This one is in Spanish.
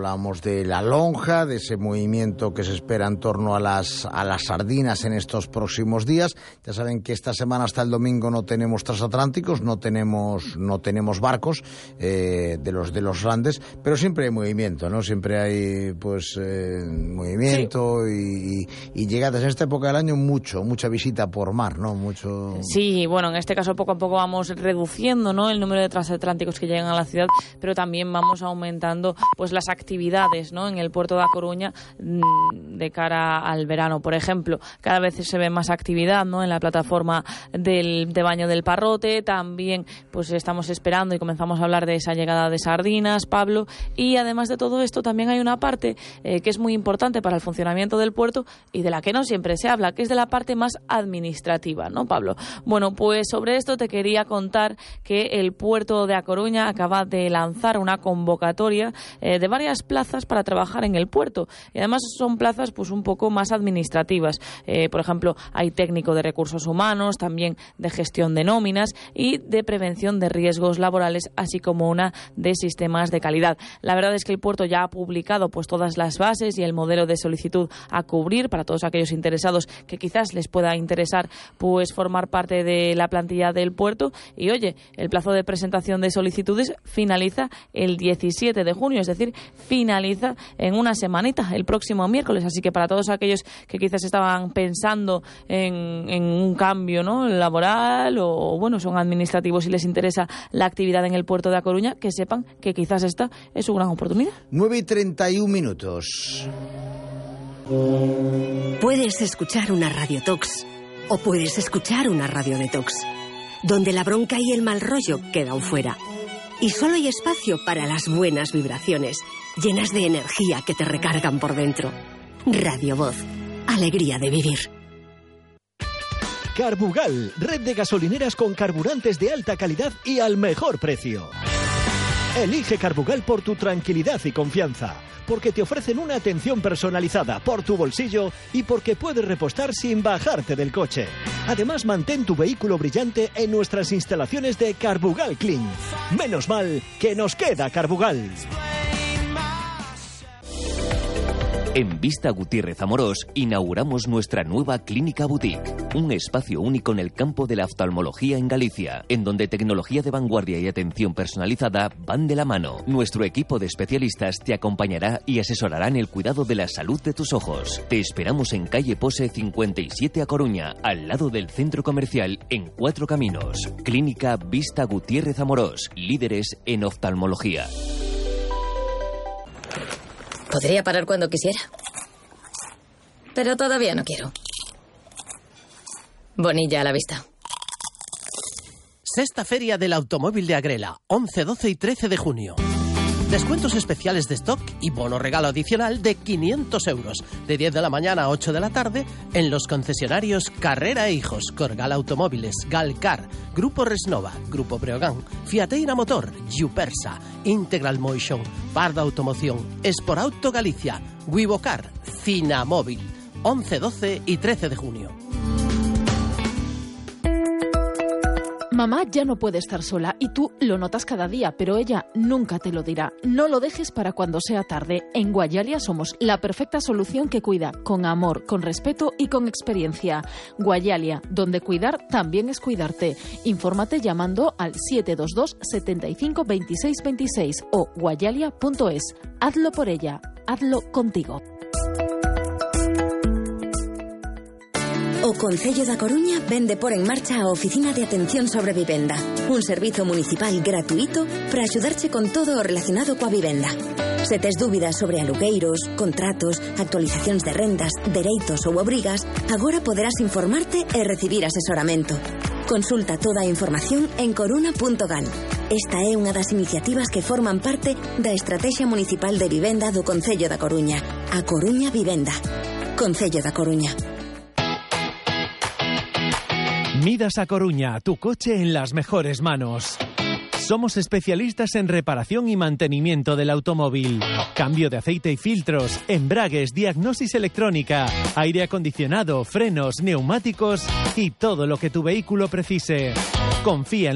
Hablamos de la lonja, de ese movimiento que se espera en torno a las sardinas en estos próximos días. Ya saben que esta semana hasta el domingo no tenemos transatlánticos, no tenemos barcos de los grandes, pero siempre hay movimiento, ¿no? Siempre hay movimiento, sí. y llegadas en esta época del año mucha visita por mar, ¿no? Mucho. Sí, bueno, en este caso poco a poco vamos reduciendo, ¿no?, el número de transatlánticos que llegan a la ciudad, pero también vamos aumentando pues las actividades, ¿no?, en el puerto de A Coruña de cara al verano. Por ejemplo, cada vez se ve más actividad, ¿no?, en la plataforma de baño del Parrote. También pues estamos esperando y comenzamos a hablar de esa llegada de sardinas, Pablo, y además de todo esto también hay una parte que es muy importante para el funcionamiento del puerto y de la que no siempre se habla, que es de la parte más administrativa, ¿no, Pablo? Bueno, pues sobre esto te quería contar que el puerto de A Coruña acaba de lanzar una convocatoria de varias plazas para trabajar en el puerto, y además son plazas pues un poco más administrativas. Por ejemplo, hay técnico de recursos humanos, también de gestión de nóminas y de prevención de riesgos laborales, así como una de sistemas de calidad. La verdad es que el puerto ya ha publicado pues todas las bases y el modelo de solicitud a cubrir para todos aquellos interesados que quizás les pueda interesar pues formar parte de la plantilla del puerto. Y oye, el plazo de presentación de solicitudes finaliza el 17 de junio, es decir, finaliza en una semanita, el próximo miércoles. Así que para todos aquellos que quizás estaban pensando en un cambio, ¿no?, laboral o bueno, son administrativos y les interesa la actividad en el puerto de A Coruña, que sepan que quizás esta es su gran oportunidad. 9:31. Puedes escuchar una Radio Tox o puedes escuchar una Radio Detox, donde la bronca y el mal rollo quedan fuera. Y solo hay espacio para las buenas vibraciones, llenas de energía que te recargan por dentro. Radio Voz, alegría de vivir. Carbugal, red de gasolineras con carburantes de alta calidad y al mejor precio. Elige Carbugal por tu tranquilidad y confianza, porque te ofrecen una atención personalizada por tu bolsillo y porque puedes repostar sin bajarte del coche. Además, mantén tu vehículo brillante en nuestras instalaciones de Carbugal Clean. Menos mal que nos queda Carbugal. En Vista Gutiérrez Amorós inauguramos nuestra nueva Clínica Boutique, un espacio único en el campo de la oftalmología en Galicia, en donde tecnología de vanguardia y atención personalizada van de la mano. Nuestro equipo de especialistas te acompañará y asesorará en el cuidado de la salud de tus ojos. Te esperamos en calle Pose 57 A Coruña, al lado del centro comercial, en 4 Caminos. Clínica Vista Gutiérrez Amorós, líderes en oftalmología. Podría parar cuando quisiera, pero todavía no quiero. Bonilla a la vista. Sexta Feria del Automóvil de Agrela, 11, 12 y 13 de junio. Descuentos especiales de stock y bono regalo adicional de 500 euros, de 10 de la mañana a 8 de la tarde, en los concesionarios Carrera e Hijos, Corgal Automóviles, Galcar, Grupo Resnova, Grupo Breogán, Fiateira Motor, Yupersa, Integral Motion, Parda Automoción, Esporauto Galicia, Wivocar, Cinamóvil, 11, 12 y 13 de junio. Mamá ya no puede estar sola y tú lo notas cada día, pero ella nunca te lo dirá. No lo dejes para cuando sea tarde. En Guayalia somos la perfecta solución que cuida con amor, con respeto y con experiencia. Guayalia, donde cuidar también es cuidarte. Infórmate llamando al 722 75 26 26 o guayalia.es. Hazlo por ella, hazlo contigo. O Concello da Coruña vende por en marcha a Oficina de Atención sobre Vivenda, un servizo municipal gratuito para axudarche con todo o relacionado coa vivenda. Se tes dúbidas sobre alugueiros, contratos, actualizacións de rendas, dereitos ou obrigas, agora poderás informarte e recibir asesoramento. Consulta toda a información en coruna.gal. Esta é unha das iniciativas que forman parte da Estrategia Municipal de Vivenda do Concello da Coruña. A Coruña Vivenda. Concello da Coruña. Midas A Coruña, tu coche en las mejores manos. Somos especialistas en reparación y mantenimiento del automóvil. Cambio de aceite y filtros, embragues, diagnosis electrónica, aire acondicionado, frenos, neumáticos y todo lo que tu vehículo precise. Confía en